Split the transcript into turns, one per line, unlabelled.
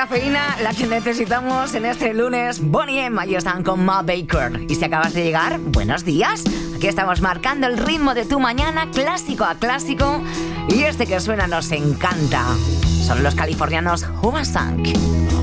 cafeína, la que necesitamos en este lunes. Bonnie M, ahí están con Ma Baker. Y si acabas de llegar, buenos días. Aquí estamos marcando el ritmo de tu mañana, clásico a clásico. Y este que suena nos encanta. Son los californianos Humasank.